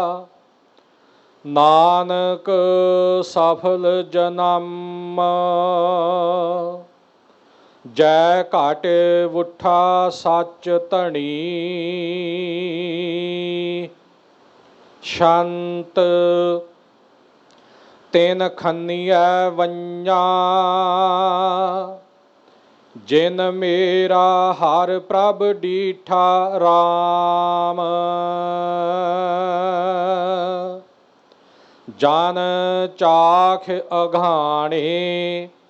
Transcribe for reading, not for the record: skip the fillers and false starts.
ਨਾਨਕ ਸਫਲ ਜਨਮ ਜੈ ਘਟ ਉਠਾ ਸੱਚ ਧਣੀ ਸ਼ੰਤ ਤਿਨ ਖੰਨੀਐ ਵੰਜਾ ਜਿਨ ਮੇਰਾ ਹਰ ਪ੍ਰਭ ਡੀਠਾ ਰਾਮ ਜਨ ਚਾਖ ਅਘਾਣੇ